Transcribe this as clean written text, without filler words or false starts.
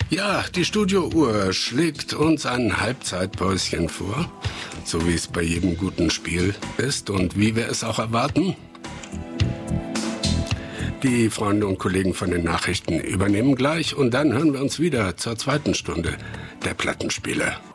Ja, die Studiouhr schlägt uns ein Halbzeitpäuschen vor, so wie es bei jedem guten Spiel ist und wie wir es auch erwarten. Die Freunde und Kollegen von den Nachrichten übernehmen gleich und dann hören wir uns wieder zur zweiten Stunde der Plattenspieler.